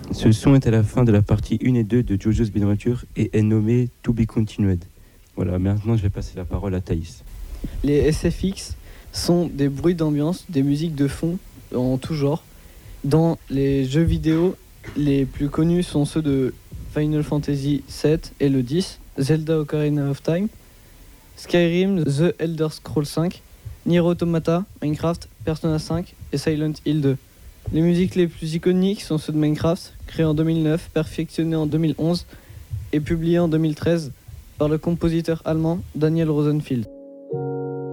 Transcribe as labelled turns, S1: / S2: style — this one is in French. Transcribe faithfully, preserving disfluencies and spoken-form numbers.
S1: Ce son est à la fin de la partie un et deux de JoJo's Bizarre Adventure et est nommé To Be Continued. Voilà, maintenant je vais passer la parole à Thaïs.
S2: Les S F X sont des bruits d'ambiance, des musiques de fond en tout genre. Dans les jeux vidéo, les plus connus sont ceux de Final Fantasy sept et le dix, Zelda Ocarina of Time, Skyrim, The Elder Scrolls cinq, Nier Automata, Minecraft, Persona cinq et Silent Hill deux. Les musiques les plus iconiques sont ceux de Minecraft, créé en deux mille neuf, perfectionné en deux mille onze et publié en deux mille treize par le compositeur allemand Daniel Rosenfield.